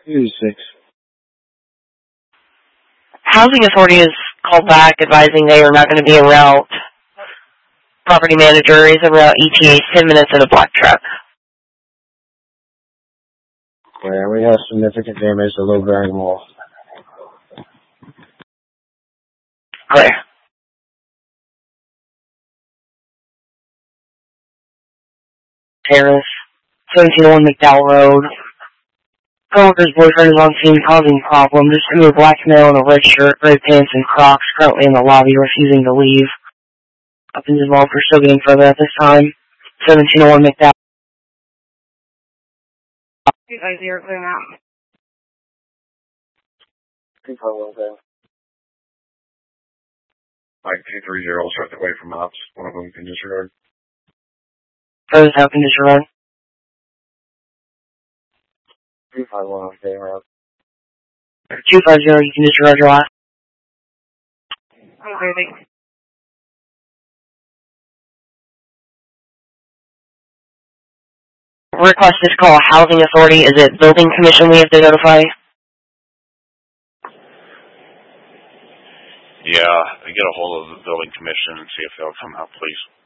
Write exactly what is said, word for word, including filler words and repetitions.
eighty-six. Housing Authority has called back advising they are not going to be en route. Property manager is en route E T A ten minutes in a black truck. Yeah, we have significant damage to low bearing wall. Clear. Terrace, seventeen oh one McDowell Road. Coworker's boyfriend is on scene causing problems. Just sent me a black male in a red shirt, gray pants, and Crocs, currently in the lobby, refusing to leave. Up in involved, we're still getting further at this time. seventeen oh one McDowell. two five zero, clear now. two five one, okay. Mike two three zero, start the way from ops. One of them can disregard. Further south can disregard. two five one, okay, route. two five zero, you can disregard your last. Okay, thanks. Request this call Housing Authority. Is it Building Commission we have to notify? Yeah, get a hold of the Building Commission and see if they'll come out, please.